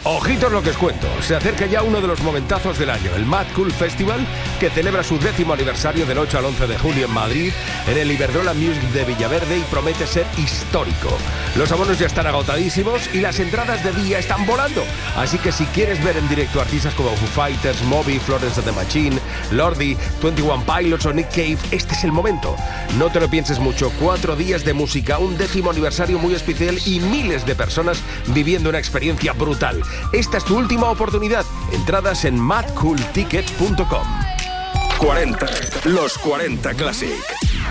Ojitos lo que os cuento, se acerca ya uno de los momentazos del año, el Mad Cool Festival, que celebra su 10º aniversario del 8 al 11 de junio en Madrid, en el Iberdrola Music de Villaverde, y promete ser histórico. Los abonos ya están agotadísimos y las entradas de día están volando, así que si quieres ver en directo artistas como Foo Fighters, Moby, Florence and the Machine, Lordi, 21 Pilots o Nick Cave, este es el momento. No te lo pienses mucho, 4 días de música, un 10º aniversario muy especial y miles de personas viviendo una experiencia brutal. Esta es tu última oportunidad. Entradas en madcooltickets.com. 40. Los 40 Classic.